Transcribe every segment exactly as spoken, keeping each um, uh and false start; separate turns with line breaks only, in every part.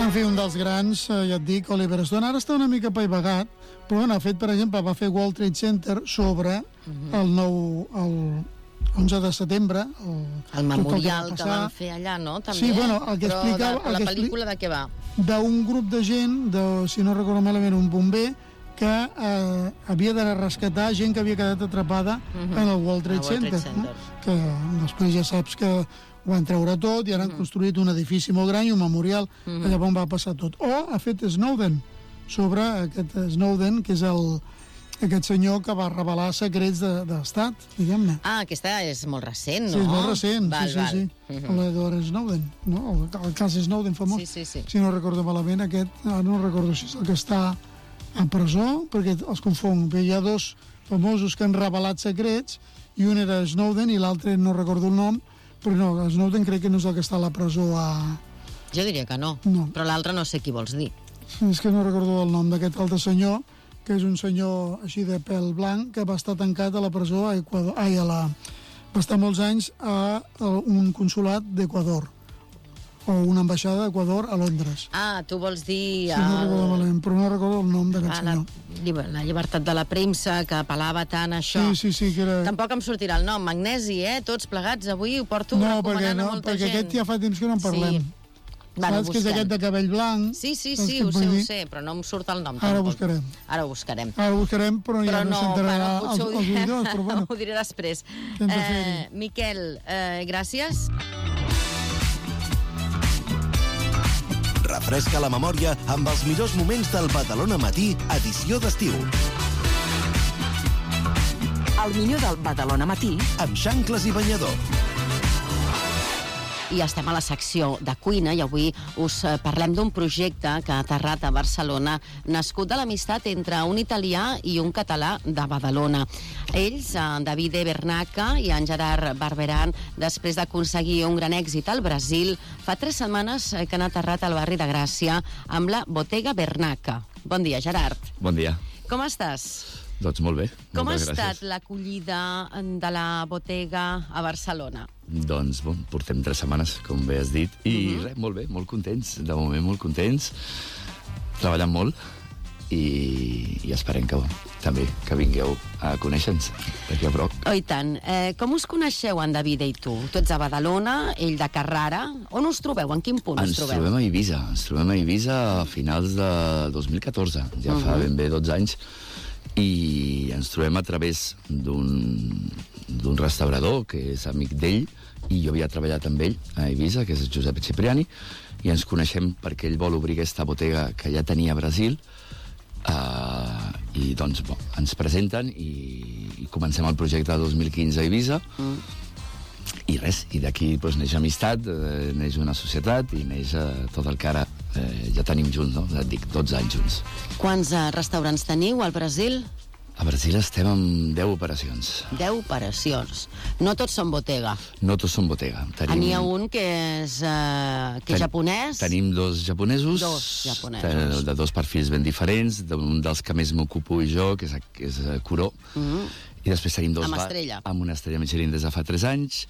En fi, un dels grans, eh, ja et dic, Oliver Stone. Ara està una mica paivagat, però bueno, ha fet, per exemple, va fer World Trade Center sobre uh-huh. el nou... El onze de setembre... El,
el memorial
el que,
que van fer allà, no? També.
Sí, bueno, el que
però
explicava...
de, la pel·lícula de què va?
D'un grup de gent, de, si no recordo malament, un bomber, que eh, havia de rescatar gent que havia quedat atrapada uh-huh. en el World Trade, World Trade Center. Center. No? Que després ja saps que ho van treure tot i ara han uh-huh. construït un edifici molt gran i un memorial uh-huh. allà on va passar tot. O ha fet Snowden, sobre aquest Snowden, que és el, aquest senyor que va revelar secrets de, de l'estat, diguem-ne.
Ah, aquesta és molt recent, no?
Sí, és molt recent,
val,
sí, sí,
val.
sí. Uh-huh. L'Edward Snowden, no? El, el cas Snowden famós.
Sí, sí, sí.
Si no recordo malament, aquest, ara no recordo si és el que està a presó, perquè els confong. Hi ha dos famosos que han revelat secrets, i un era Snowden i l'altre no recordo el nom, però no, Snowden crec que no és el que està a la presó a...
Jo diria que no,
no. Però
l'altre no sé qui vols dir.
És que no recordo el nom d'aquest altre senyor, que és un senyor així de pèl blanc, que va estar tancat a la presó a Equador, ai, a la... va estar molts anys a, a un consulat d'Equador, o una ambaixada d'Equador a Londres.
Ah, tu vols dir...
Sí, no el... recordo malament, però no recordo el nom d'aquest ah, senyor.
La, la llibertat de la premsa, que apel·lava tant a això.
Sí, sí, sí, que era...
Tampoc em sortirà el nom, Magnesi, eh? Tots plegats, avui ho porto
no,
recomanant
no,
a molta
gent. No, perquè aquest ja fa temps que no en parlem.
Sí. Bueno,
saps que és aquest de cabell blanc?
Sí, sí, sí, ho sé, ho sé, però no em surt el nom.
Ara
tampoc.
buscarem.
Ara ho buscarem.
Ara ho buscarem, però, però ja no, no s'entrarà
bueno,
als, als oïdors, però bueno.
Ho diré després. Eh, Miquel, eh, gràcies.
Refresca la memòria amb els millors moments del Badalona Matí, edició d'estiu.
El millor del Badalona Matí
amb xancles i banyador.
I estem a la secció de cuina i avui us parlem d'un projecte que ha aterrat a Barcelona, nascut de l'amistat entre un italià i un català de Badalona. Ells, en Davide Bernaca i en Gerard Barberan, després d'aconseguir un gran èxit al Brasil, fa tres setmanes que han aterrat al barri de Gràcia amb la Bottega Bernaca. Bon dia, Gerard.
Bon dia.
Com estàs?
Doncs molt bé.
Com ha
Moltes
estat
gràcies.
l'acollida de la Bottega a Barcelona?
Doncs, bon, portem tres setmanes, com bé has dit, i uh-huh. res, molt bé, molt contents, de moment molt contents, treballant molt, i, i esperem que també que vingueu a conèixer-nos d'aquí a prop.
Oh, i tant. Eh, com us coneixeu, en Davide i tu? Tu ets a Badalona, ell de Carrara. On us trobeu? En quin punt
ens
us trobeu?
Ens trobem a Eivissa. Ens trobem a Eivissa a finals de dos mil catorze. Ja uh-huh. fa ben bé dotze anys. I ens trobem a través d'un d'un restaurador que és amic d'ell, i jo havia treballat amb ell a Eivissa, que és Josep Cipriani, i ens coneixem perquè ell vol obrir aquesta botiga que ja tenia a Brasil, uh, i doncs bo, ens presenten i, i comencem el projecte de dos mil quinze a Eivissa, mm. i res, i d'aquí doncs, neix amistat, eh, neix una societat i neix eh, tot el que ara eh, ja tenim junts, no? Et dic, dotze anys junts.
Quants eh, restaurants teniu al Brasil?
A Brasil estem amb deu operacions.
deu operacions. No tots són bottega.
No tots són bottega.
Tenim... N'hi ha un que és, uh, que Ten... japonès.
Tenim dos japonesos.
Dos japonesos.
De, de dos perfils ben diferents. Un dels que més m'ocupo jo, que és, que és Curó. Mm-hmm. I després tenim dos...
Amb estrella.
Amb una estrella Michelin des de fa tres anys.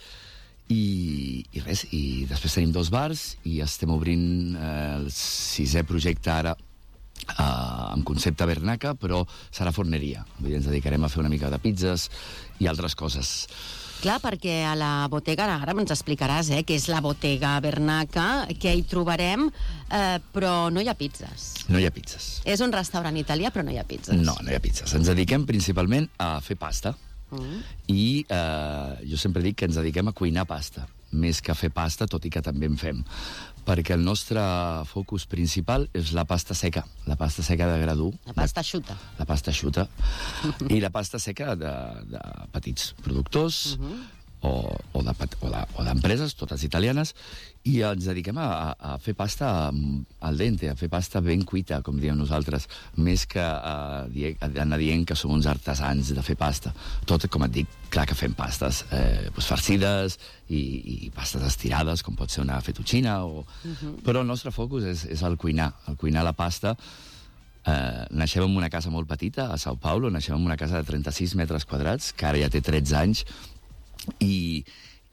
I, i res, i després tenim dos bars i estem obrint eh, el sisè projecte ara Uh, amb concepte Bernaca, però serà forneria. Vull dir, ens dedicarem a fer una mica de pizzas i altres coses.
Clar, perquè a la bottega, ara ens explicaràs, eh, que és la Bottega Bernaca, que hi trobarem, eh, però no hi ha pizzas.
No hi ha pizzas.
És un restaurant italià, però no hi ha pizzas.
No, no hi ha pizzas. Ens dediquem principalment a fer pasta. Mm. I eh, jo sempre dic que ens dediquem a cuinar pasta, més que a fer pasta, tot i que també en fem, perquè el nostre focus principal és la pasta seca, la pasta seca de gra dur.
La pasta xuta.
La pasta xuta. I la pasta seca de, de petits productors, uh-huh. o, o, de, o, de, o d'empreses, totes italianes, i ens dediquem a, a fer pasta al dente, a fer pasta ben cuita, com diem nosaltres, més que a, a anar dient que som uns artesans de fer pasta. Tot, com et dic, clar que fem pastes eh, doncs farcides i, i pastes estirades, com pot ser una fettuccina, o... uh-huh. però el nostre focus és, és el cuinar, el cuinar la pasta. Eh, naixem en una casa molt petita, a Sao Paulo, naixem en una casa de trenta-sis metres quadrats, que ara ja té tretze anys, i,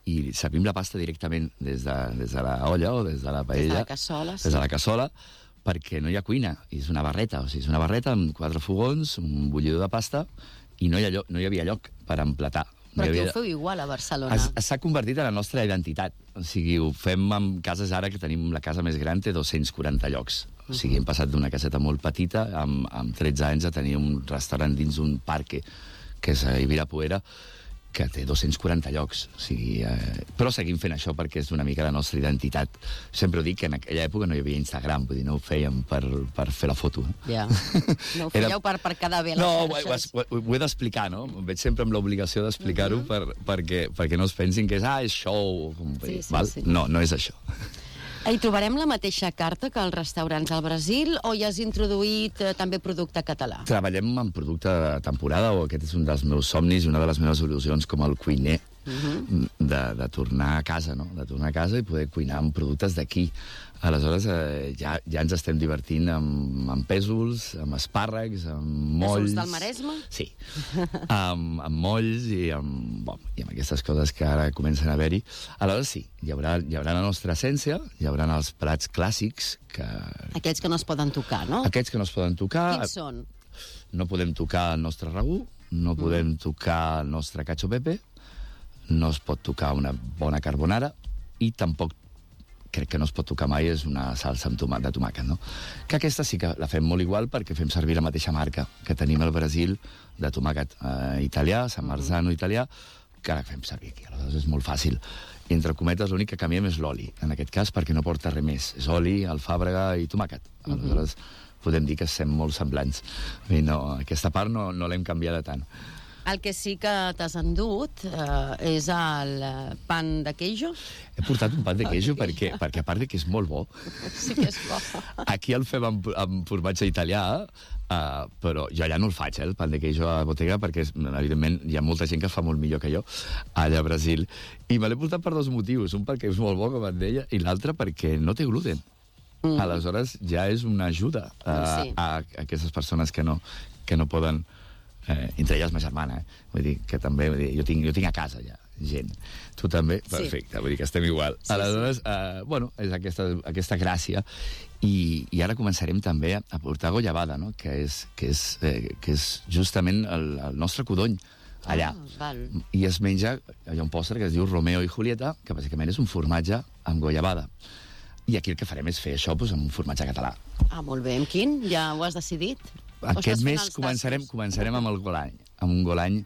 i servim la pasta directament des de, des de la olla o des de la paella.
Des de la cassola, sí.
Des de la cassola, perquè no hi ha cuina, és una barreta, o sigui, és una barreta amb quatre fogons, un bullidor de pasta, i no hi, ha lloc, no hi havia lloc per emplatar.
Però
no
aquí
havia...
ho feu igual a Barcelona.
S'ha convertit en la nostra identitat. O sigui, ho fem en cases ara que tenim la casa més gran, té dos-cents quaranta llocs. O sigui, hem passat d'una caseta molt petita, amb, amb tretze anys, a tenir un restaurant dins un parc, que és a Ibirapuera, que té dos-cents quaranta llocs. O sigui, eh... Però seguim fent això perquè és una mica la nostra identitat. Sempre ho dic que en aquella època no hi havia Instagram, vull dir, no ho fèiem per, per fer la foto.
Ja. No ho fèieu Era... per, per quedar bé a les
no,
xarxes.
No, ho, ho he d'explicar, no? Em veig sempre amb l'obligació d'explicar-ho uh -huh. per, perquè, perquè no es pensin que és, ah, és show. Com
sí, sí,
val?
Sí.
No, no és això.
Hi trobarem la mateixa carta que als restaurants al Brasil o hi has introduït eh, també producte català?
Treballem en producte de temporada, o aquest és un dels meus somnis i una de les meves il·lusions com el cuiner, uh -huh. de, de tornar a casa, no? De tornar a casa i poder cuinar amb productes d'aquí. Aleshores, eh, ja, ja ens estem divertint amb, amb pèsols, amb espàrrecs, amb molls...
Pèsols del Maresme?
Sí. amb, amb molls i amb, bon, i amb aquestes coses que ara comencen a haver-hi. Aleshores, sí, hi haurà, hi haurà la nostra essència, hi haurà els plats clàssics que...
Aquells que no es poden tocar, no?
Aquests que no es poden tocar...
Quins són?
No podem tocar el nostre ragú, no mm. podem tocar el nostre cacio pepe, no es pot tocar una bona carbonara i tampoc crec que no es pot tocar mai és una salsa amb tomàquet, de tomàquet, no? Que aquesta sí que la fem molt igual perquè fem servir la mateixa marca que tenim al Brasil de tomàquet eh, italià, San Marzano italià, que la fem servir aquí. Aleshores és molt fàcil. I entre cometes l'únic que canviem és l'oli, en aquest cas, perquè no porta res més. És oli, alfàbrega i tomàquet. Aleshores podem dir que som molt semblants. I no, aquesta part no, no l'hem canviada tant.
El que sí que t'has endut eh, és el pan de queijo.
He portat un pan de queijo okay. perquè, perquè a part de que és molt bo.
Sí que és bo.
Aquí el fem amb, amb formatge italià, uh, però jo allà no el faig, eh, el pan de queijo a Bottega, perquè evidentment hi ha molta gent que fa molt millor que jo allà a Brasil. I me l'he portat per dos motius. Un perquè és molt bo, com et deia, i l'altre perquè no té gluten. Mm. Aleshores ja és una ajuda uh, sí. a, a aquestes persones que no, que no poden... Eh, entre elles ma germana, eh? Vull dir que també, vull dir, jo, tinc, jo tinc a casa ja gent, tu també, perfecte, sí. Vull dir que estem igual. Sí, aleshores, sí. Eh, bueno, és aquesta, aquesta gràcia i, i ara començarem també a portar goiabada, no? Que és, que és, eh, que és justament el, el nostre codony allà.
Ah, val.
I es menja, hi ha un pòster que es diu Romeo i Julieta, que bàsicament és un formatge amb goiabada. I aquí el que farem és fer això doncs, amb un formatge català.
Ah, molt bé. Amb quin? Ja ho has decidit?
Aquest mes començarem, començarem amb el golany, amb un golany,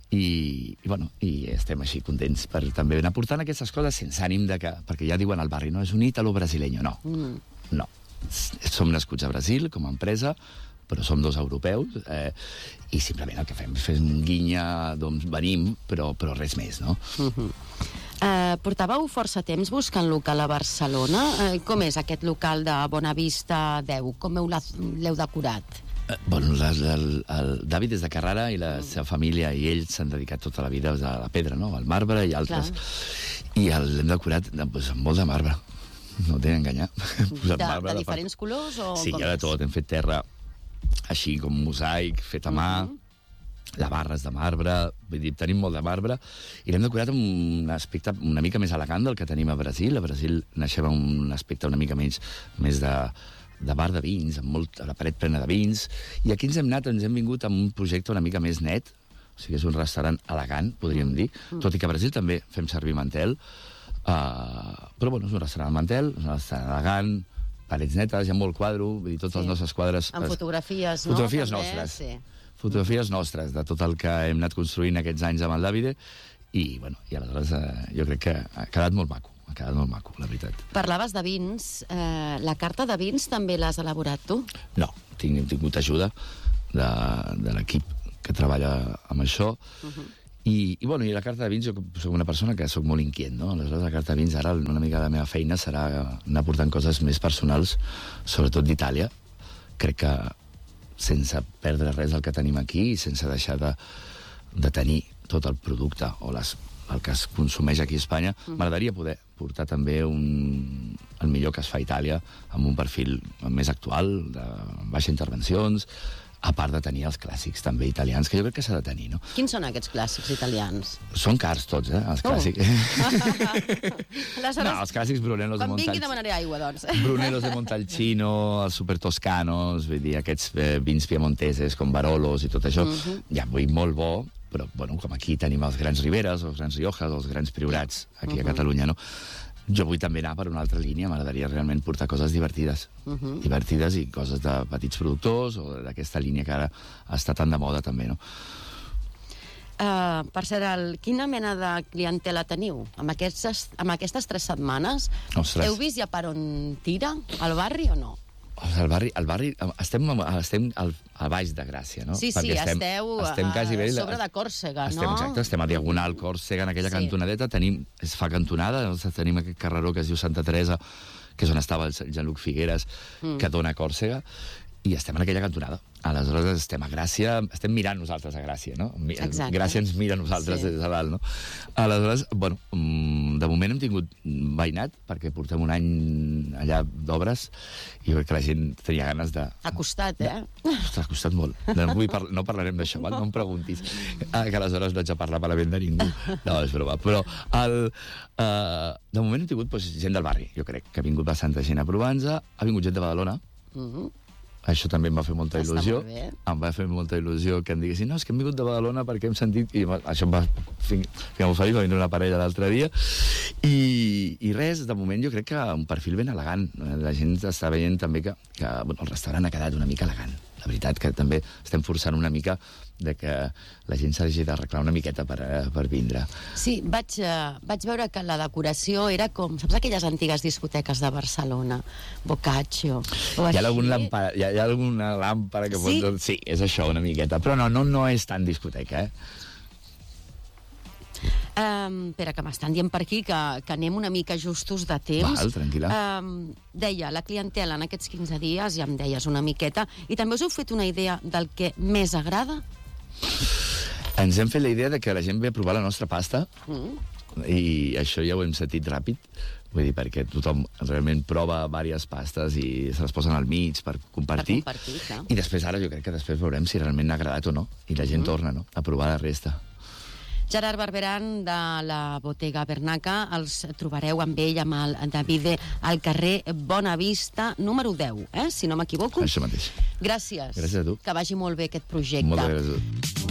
i, i, bueno, i estem així contents per també anar portant aquestes coses sense ànim de que... Perquè ja diuen al barri, no? És un ítalo-brasileño. No, mm. no. Som nascuts a Brasil com a empresa, però som dos europeus, eh, i simplement el que fem és fer un guinya d'on venim, però, però res més, no?
Mm-hmm. Uh, portàveu força temps buscant local a Barcelona. Uh, com és aquest local de Bonavista deu? Com l'heu decorat?
Uh, bueno, el, el, el David és de Carrara i la seva família i ell s'han dedicat tota la vida a la pedra, no? Al marbre i altres. Clar. I l'hem decorat doncs, amb molt de marbre. No t'he d'enganyar.
De, de diferents part... colors? O
sí, hi ha de tot. Hem fet terra així com mosaic, fet a mà, uh-huh. La barra és de marbre, vull dir, tenim molt de marbre, i l'hem decorat amb un aspecte una mica més elegant del que tenim a Brasil. A Brasil naixem amb un aspecte una mica menys, més de, de bar de vins, amb molt, la paret plena de vins, i aquí ens hem anat, ens hem vingut amb un projecte una mica més net, o sigui, és un restaurant elegant, podríem dir, mm. tot i que a Brasil també fem servir mantel, uh, però bueno, és un restaurant mantel, és un restaurant elegant, parets netes, hi ha molt quadro, vull dir, tots sí. Els nostres quadres...
Amb fotografies, no?
Fotografies
també,
nostres.
Sí.
Fotografies nostres de tot el que hem anat construint aquests anys amb el Davide i, bueno, i aleshores eh, jo crec que ha quedat molt maco, ha quedat molt maco, la veritat.
Parlaves de vins, eh, la carta de vins també l'has elaborat tu?
No, tinc, hem tingut ajuda de, de l'equip que treballa amb això uh-huh. I, i, bueno, i la carta de vins, jo soc una persona que soc molt inquiet, no? Aleshores la carta de vins ara una mica de la meva feina serà anar portant coses més personals, sobretot d'Itàlia. Crec que sense perdre res del que tenim aquí i sense deixar de, de tenir tot el producte o les, el que es consumeix aquí a Espanya, mm. m'agradaria poder portar també un, el millor que es fa a Itàlia amb un perfil més actual, de baixes intervencions, a part de tenir els clàssics també italians, que jo crec que s'ha de tenir, no?
Quins són aquests clàssics italians?
Són cars tots, eh, els clàssics.
Aleshores,
no, els clàssics Bruneros de
quan
Montalcino.
vingui demanaré aigua, doncs.
Bruneros de Montalcino, els super toscanos, vull dir, aquests eh, vins piemonteses com Barolos i tot això, uh-huh. ja vull molt bo, però, bueno, com aquí tenim els grans Riberes, els grans Riojas, els grans Priorats, aquí uh-huh. a Catalunya, no? Jo vull també anar per una altra línia, m'agradaria realment portar coses divertides, uh-huh. divertides i coses de petits productors o d'aquesta línia que ara està tan de moda també, no?
Uh, per cert, el, quina mena de clientela teniu? Amb aquestes, amb aquestes tres setmanes,
Ostres.
Heu vist ja per on tira? Al barri o no?
Al barri, al barri estem, estem al, a baix de Gràcia, no?
Sí, sí,
Perquè estem,
esteu
estem quasi
a
bé,
sobre de Còrsega,
estem,
no?
Exacte, estem a Diagonal Còrsega, en aquella sí. cantonadeta, tenim, es fa cantonada, tenim aquest carreró que es diu Santa Teresa, que és on estava el Jean-Luc Figueres, mm. que dona a Còrsega, i estem en aquella cantonada. Aleshores estem a Gràcia, estem mirant nosaltres a Gràcia, no?
Exacte.
Gràcia ens mira a nosaltres sí. des de dalt, no? Aleshores, bueno, de moment hem tingut veïnat, perquè portem un any allà d'obres, i crec que la gent tenia ganes de...
Ha costat, eh?
De... Ostres, ha costat molt. No, vull par... no parlarem d'això, val? No em preguntis. Ah, que aleshores no haig de parlar malament de ningú. No, és broma. Però el, uh, de moment hem tingut doncs, gent del barri, jo crec, que ha vingut bastanta gent a provar-nos, ha vingut gent de Badalona, uh-huh. Això també em va fer molta il·lusió. Em va fer molta il·lusió que em diguessin no, és que hem vingut de Badalona perquè hem sentit... I això em va fer molt feliç, va vindre una parella l'altre dia. I, I res, de moment jo crec que un perfil ben elegant. La gent està veient també que, que bueno, el restaurant ha quedat una mica elegant. La veritat que també estem forçant una mica de que la gent s'hagi d'arreglar una miqueta per, per vindre.
Sí, vaig, uh, vaig veure que la decoració era com, saps aquelles antigues discoteques de Barcelona? Boccaccio.
Hi ha, algun làmpara, hi, ha, hi ha alguna làmpara que sí? Pot... Sí, és això, una miqueta. Però no, no, no és tan discoteca, eh?
Um, espera, que m'estan dient per aquí que, que anem una mica justos de temps.
Val, tranquil·la.
Um, deia, la clientela en aquests quinze dies, ja em deies una miqueta, i també us heu fet una idea del que més agrada?
Ens hem fet la idea de que la gent ve a provar la nostra pasta, mm. i això ja ho hem sentit ràpid, vull dir, perquè tothom realment prova diverses pastes i se les posen al mig per compartir,
per compartir, clar.
I després ara jo crec que després veurem si realment n'ha agradat o no, i la gent mm. torna, no?, a provar la resta.
Gerard Barberan, de la Bottega Bernaca, els trobareu amb ell, amb el Davide, al carrer Bona Vista, número deu, eh? Si no m'equivoco.
Això mateix.
Gràcies.
Gràcies a tu.
Que vagi molt bé aquest projecte.
Moltes gràcies a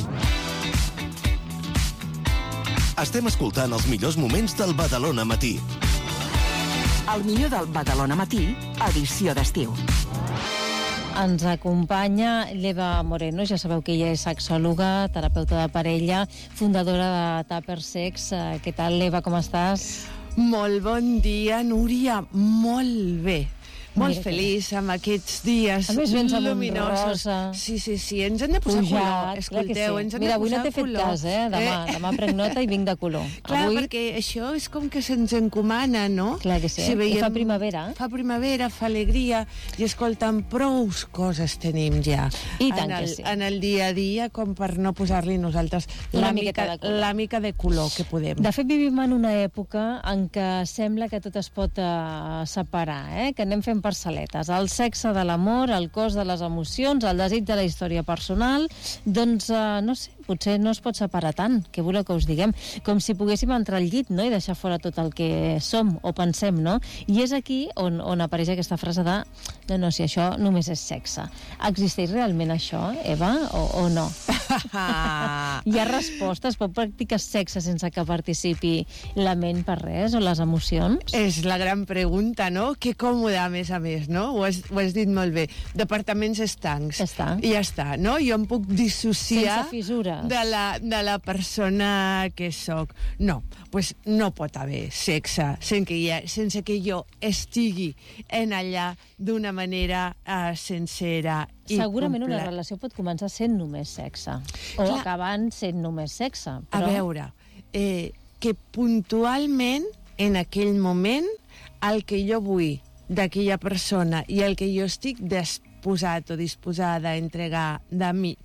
tu.
Estem escoltant els millors moments del Badalona Matí.
El millor del Badalona Matí, edició d'estiu.
Ens acompanya l'Eva Moreno, ja sabeu que ella és sexòloga, terapeuta de parella, fundadora de Tupper Sex. Què tal, Eva, com estàs?
Molt bon dia, Núria, molt bé. Molt Mira feliç que... amb aquests dies luminosos. Sí, sí, sí, ens hem de posar Pujat, color. Escolteu, sí. ens hem
Mira,
de posar color.
avui no t'he fet cas, eh? Demà, eh? demà prenc nota i vinc de color.
Clar,
avui...
perquè això és com que se'ns encomana, no?
Clar que sí, si veiem... I fa primavera.
Fa primavera, fa alegria, i escolta'm, prou coses tenim ja.
I tant
en el,
que sí.
En el dia a dia, com per no posar-li nosaltres la mica, de la mica de color que podem.
De fet, vivim en una època en què sembla que tot es pot uh, separar, eh? Que anem fent parcel·letes. El sexe de l'amor, el cos de les emocions, el desig de la història personal, doncs, uh, no sé, potser no es pot separar tant, què voleu que us diguem? Com si poguéssim entrar al llit, no?, i deixar fora tot el que som o pensem, no? I és aquí on, on apareix aquesta frase de no, no, si això només és sexe. Existeix realment això, Eva, o, o no? Hi ha respostes? Pot practicar sexe sense que participi la ment per res, o les emocions?
És la gran pregunta, no? Que còmode, a més a més, no? Ho has, ho has dit molt bé. Departaments estancs.
Ja està.
I ja està, no? Jo em puc dissociar...
Sense fissures.
De la, de la persona que sóc. No, pues no pot haver sexe sense que, ha, sense que jo estigui en allà d'una manera uh, sincera i
segurament
complet.
Una relació pot començar sent només sexe, o Clar. acabant sent només sexe. Però...
A veure, eh, que puntualment, en aquell moment, el que jo vull d'aquella persona i el que jo estic disposat o disposada a entregar de mi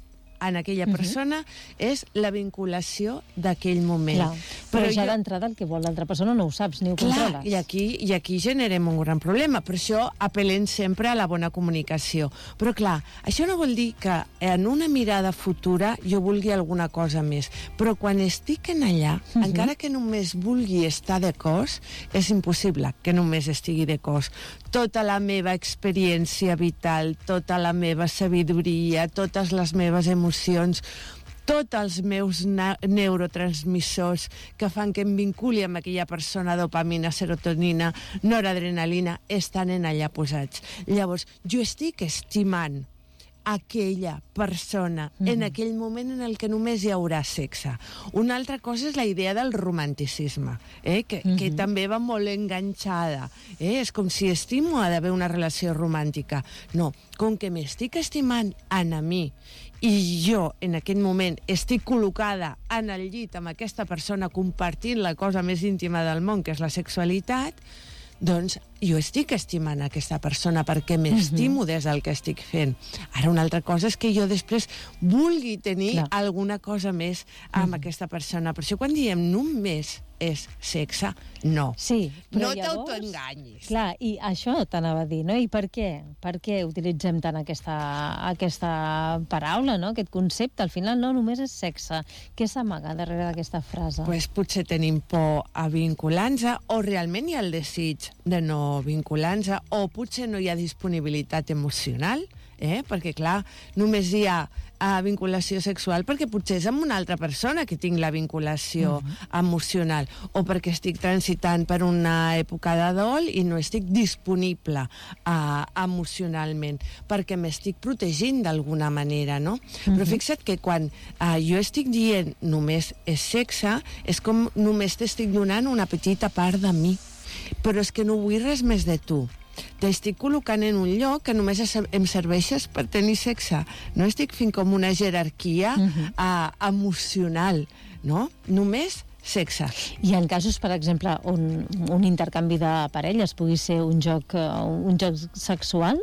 en aquella persona uh-huh. és la vinculació d'aquell moment.
Clar. Però, però ja jo... d'entrada el que vol l'altra persona no ho saps ni ho
Clar,
controles.
I aquí, i aquí generem un gran problema. Per això apel·lem sempre a la bona comunicació. Però clar, això no vol dir que en una mirada futura jo vulgui alguna cosa més. Però quan estic en allà, uh-huh. encara que només vulgui estar de cos, és impossible que només estigui de cos. Tota la meva experiència vital, tota la meva sabidoria, totes les meves emocions, tots els meus neurotransmissors que fan que em vinculi amb aquella persona, dopamina, serotonina, noradrenalina, estan en allà posats. Llavors, jo estic estimant aquella persona mm-hmm. en aquell moment en el que només hi haurà sexe. Una altra cosa és la idea del romanticisme, eh? que, mm-hmm. que també va molt enganxada. Eh? És com si estimo ha d'haver una relació romàntica. No, com que m'estic estimant en a mi i jo en aquest moment estic col·locada en el llit amb aquesta persona compartint la cosa més íntima del món, que és la sexualitat, doncs jo estic estimant aquesta persona perquè m'estimo des del que estic fent. Ara, una altra cosa és que jo després vulgui tenir Clar. alguna cosa més amb uh-huh. aquesta persona. Per això quan diem només és sexe, no.
Sí, però
no
llavors...
t'autoenganyis.
Clar, i això t'anava a dir, no? I per què? Per què utilitzem tant aquesta, aquesta paraula, no? Aquest concepte? Al final no només és sexe. Què s'amaga darrere d'aquesta frase?
Pues potser tenim por a vincular-nos o realment hi ha el desig de no vincular-nos o potser no hi ha disponibilitat emocional, eh? Perquè clar, només hi ha a vinculació sexual perquè potser és amb una altra persona que tinc la vinculació uh-huh. emocional o perquè estic transitant per una època d'adol i no estic disponible uh, emocionalment perquè m'estic protegint d'alguna manera, no? Uh-huh. Però fixa't que quan uh, jo estic dient només és sexe, és com només t'estic donant una petita part de mi, però és que no vull res més de tu. T'estic col·locant en un lloc que només em serveixes per tenir sexe. No estic fent com una jerarquia uh-huh. uh, emocional, no? Només sexe.
I en casos, per exemple, on un intercanvi de parelles pugui ser un joc, un joc sexual,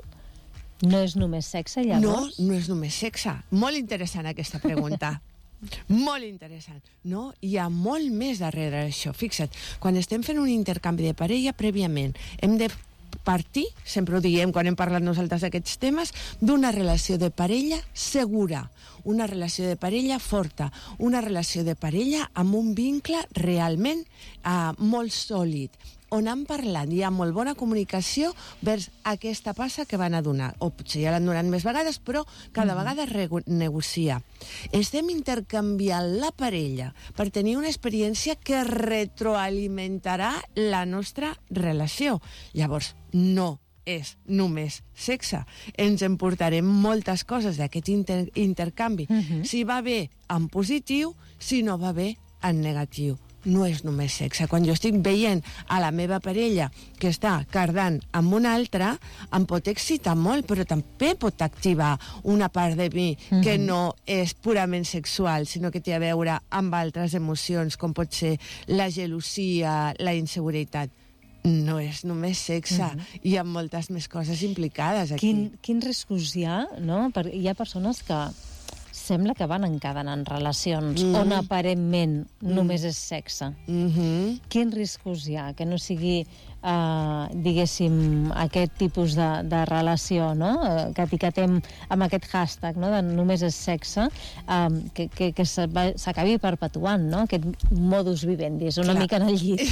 no és només sexe, llavors?
No, no és només sexe. Molt interessant aquesta pregunta. Molt interessant. No? Hi ha molt més darrere d'això. Fixa't, quan estem fent un intercanvi de parella, prèviament hem de partir, sempre ho diem quan hem parlat nosaltres d'aquests temes, d'una relació de parella segura, una relació de parella forta, una relació de parella amb un vincle realment uh, molt sòlid, on han parlat, hi ha molt bona comunicació vers aquesta passa que van a donar. O potser ja l'han donat més vegades, però cada mm. vegada es negocia. Estem intercanviant la parella per tenir una experiència que retroalimentarà la nostra relació. Llavors, no és només sexe. Ens emportarem moltes coses d'aquest inter intercanvi. Mm-hmm. Si va bé en positiu, si no va bé en negatiu. No és només sexe. Quan jo estic veient a la meva parella que està cardant amb una altra, em pot excitar molt, però també pot activar una part de mi mm-hmm. que no és purament sexual, sinó que té a veure amb altres emocions, com pot ser la gelosia, la inseguretat. No és només sexe, mm-hmm. hi ha moltes més coses implicades aquí.
Quin, quins riscos hi ha, no? Per, hi ha persones que sembla que van encadenant relacions mm. on aparentment mm. només és sexe.
Mm-hmm.
Quins riscos hi ha? Que no sigui, uh, diguéssim, aquest tipus de, de relació, no? Uh, que etiquetem amb aquest hashtag, no? De només és sexe, um, que, que, que s'acabi perpetuant, no? Aquest modus vivendi, una Clar. mica en el llit.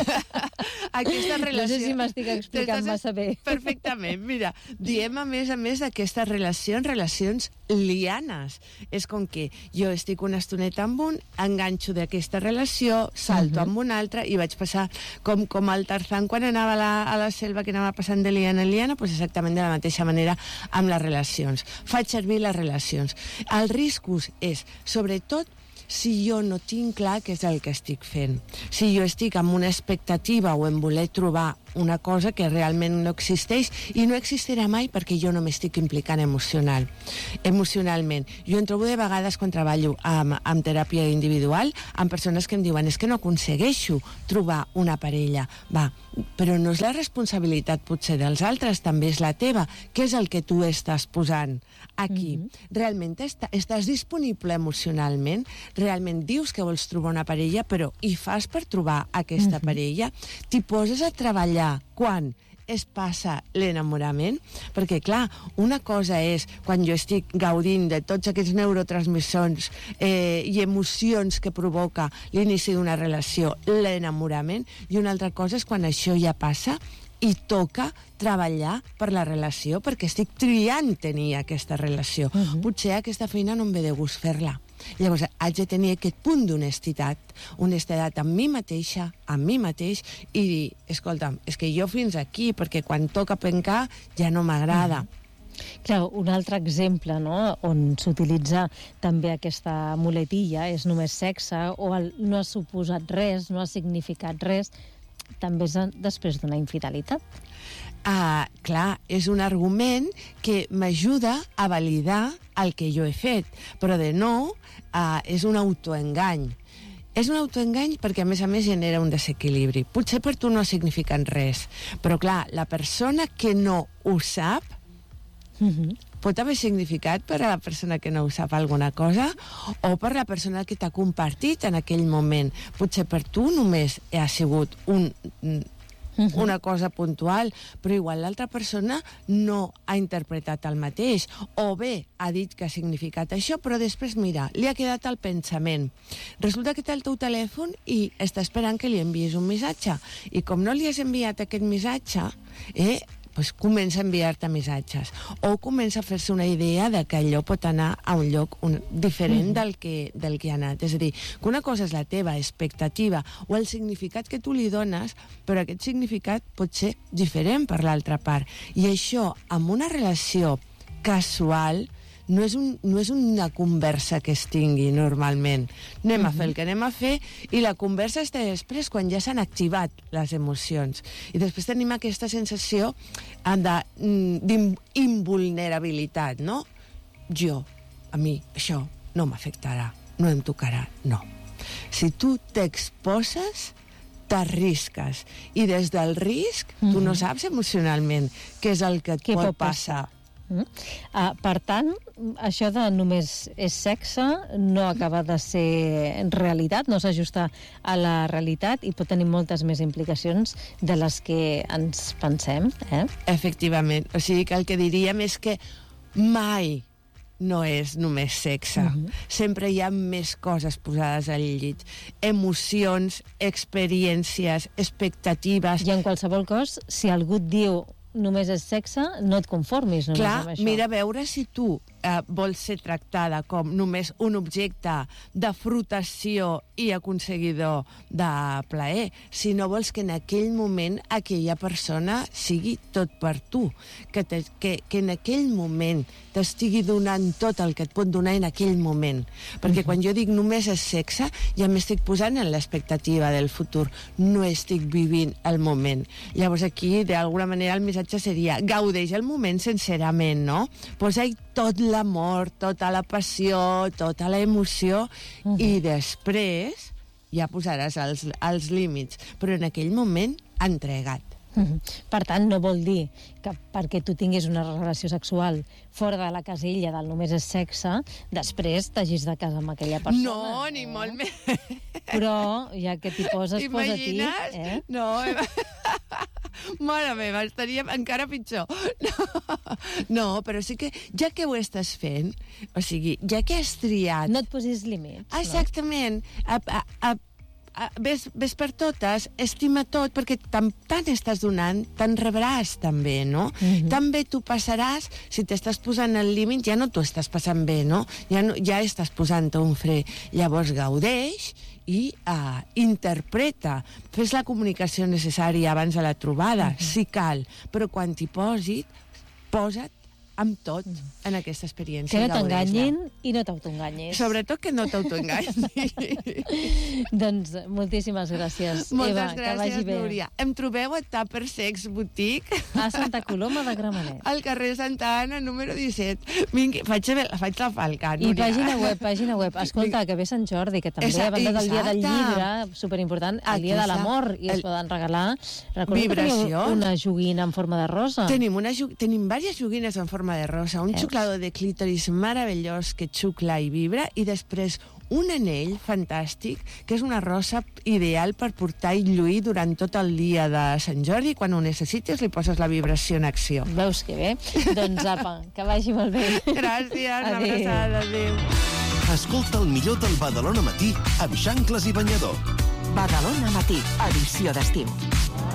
Aquesta relació...
No sé si m'estic explicant massa bé.
Perfectament. Mira, diem a més a més d'aquestes relacions, relacions lianes. És com que jo estic una estoneta amb un, enganxo d'aquesta relació, salto uh-huh. amb una altra i vaig passar com, com el Tarzan quan anava a la, a la selva, que anava passant de liana en liana, doncs exactament de la mateixa manera amb les relacions. Faig servir les relacions. Els riscos és, sobretot, si jo no tinc clar què és el que estic fent. Si jo estic amb una expectativa o en voler trobar una cosa que realment no existeix i no existirà mai perquè jo no m'estic implicant emocional, emocionalment. Jo em trobo de vegades quan treballo amb, amb teràpia individual amb persones que em diuen és que no aconsegueixo trobar una parella. Va, però no és la responsabilitat potser dels altres, també és la teva. Què és el que tu estàs posant aquí? Mm-hmm. Realment està, estàs disponible emocionalment? Realment dius que vols trobar una parella, però hi fas per trobar aquesta mm-hmm. parella? T'hi poses a treballar quan es passa l'enamorament? Perquè, clar, una cosa és quan jo estic gaudint de tots aquests neurotransmissors eh, i emocions que provoca l'inici d'una relació, l'enamorament, i una altra cosa és quan això ja passa i toca treballar per la relació, perquè estic triant tenir aquesta relació. Uh-huh. Potser aquesta feina no em ve de gust fer-la. Llavors, haig de tenir aquest punt d'honestitat, honestitat amb mi mateixa, amb mi mateix, i dir, escolta'm, és que jo fins aquí, perquè quan toca pencar ja no m'agrada.
Mm. Clar, un altre exemple, no?, on s'utilitza també aquesta muletilla és només sexe, o el no ha suposat res, no ha significat res, també és després d'una infidelitat.
Ah, clar, és un argument que m'ajuda a validar el que jo he fet, però de nou ah, és un autoengany. És un autoengany perquè, a més a més, genera un desequilibri. Potser per tu no ha significat res, però clar, la persona que no ho sap mm-hmm. pot haver significat per a la persona que no ho sap alguna cosa o per la persona que t'ha compartit en aquell moment. Potser per tu només ha sigut un... Uh-huh. una cosa puntual, però igual l'altra persona no ha interpretat el mateix, o bé ha dit que ha significat això, però després, mira, li ha quedat el pensament. Resulta que té el teu telèfon i està esperant que li envies un missatge, i com no li has enviat aquest missatge, eh, pues comença a enviar-te missatges, o comença a fer-se una idea de que allò pot anar a un lloc un, diferent mm. del, que, del que ha anat. És a dir, que una cosa és la teva expectativa o el significat que tu li dones, però aquest significat pot ser diferent per l'altra part. I això, amb una relació casual, no és, un, no és una conversa que es tingui normalment. Anem uh-huh. a fer el que anem a fer i la conversa està després quan ja s'han activat les emocions. I després tenim aquesta sensació d'invulnerabilitat, no? Jo, a mi, això no m'afectarà, no em tocarà, no. Si tu t'exposes, t'arrisques. I des del risc, uh-huh. tu no saps emocionalment què és el que et
què
pot,
pot
passar.
passar. Mm. Uh, per tant, això de només és sexe no acaba de ser realitat, no s'ajusta a la realitat i pot tenir moltes més implicacions de les que ens pensem. Eh?
Efectivament. O sigui que el que diríem és que mai no és només sexe. Uh-huh. Sempre hi ha més coses posades al llit. Emocions, experiències, expectatives...
I en qualsevol cas, si algú et diu només és sexe, no et conformis només
Clar,
amb això.
Mira a veure si tu eh, vols ser tractada com només un objecte de frotació i aconseguidor de plaer, si no vols que en aquell moment aquella persona sigui tot per tu, que, te, que, que en aquell moment t'estigui donant tot el que et pot donar en aquell moment. Perquè uh-huh. quan jo dic només és sexe, ja m'estic posant en l'expectativa del futur, no estic vivint el moment. Llavors aquí, d'alguna manera, el missatge seria gaudeix el moment sincerament, no? Posa-hi tot l'amor, tota la passió, tota la emoció, uh-huh. i després ja posaràs els, els límits. Però en aquell moment, entregat.
Uh-huh. Per tant, no vol dir que perquè tu tinguis una relació sexual fora de la casella del només és sexe, després t'hagis de casar amb aquella persona.
No, ni
eh?
molt més.
Però ja que t'hi poses,
Imagines?
posa-t'hi. Eh?
No, mare meva, estaria encara pitjor. No, no, però sí que ja que ho estàs fent, o sigui, ja que has triat...
No et posis límits.
Exactament. No? A, a, a, Ves, ves per totes, estima tot, perquè tant, tant estàs donant, te'n rebràs també, no? Mm-hmm. També tu passaràs, si t'estàs posant el límit, ja no t'ho estàs passant bé, no? Ja, no, ja estàs posant un fre. Llavors gaudeix i uh, interpreta. Fes la comunicació necessària abans de la trobada, mm-hmm. si cal, però quan t'hi posis, posa't amb tot en aquesta experiència.
Que no t'enganyin i no t'autoenganyis.
Sobretot que no t'autoenganyi.
Doncs moltíssimes gràcies,
Moltes
Eva, que vagi
gràcies,
bé.
Núria. Em trobeu a Tupper Sex Boutique.
A Santa Coloma de Gramenet.
Al carrer Santa Anna, número disset. Vingui, faig, faig la falca, Núria.
I pàgina web, pàgina web. Escolta, que ve Sant Jordi, que també,
Esa-
a banda del dia del
exacte.
llibre, superimportant, el dia de
Exacte.
l'amor, i es
El-
poden regalar. Recordo que
Vibracions.
teniu una joguina en forma de rosa.
Tenim, una, ju- tenim diverses joguines en forma de rosa, un
Veus?
xuclador de clítoris meravellós que xucla i vibra, i després un anell fantàstic, que és una rosa ideal per portar i lluir durant tot el dia de Sant Jordi. Quan ho necessites, li poses la vibració en acció.
Veus que bé? Doncs apa, que vagi molt bé.
Gràcies, una
Adéu.
abraçada, adéu.
Escolta el millor del Badalona Matí amb Xancles i Banyador.
Badalona Matí, edició d'estiu.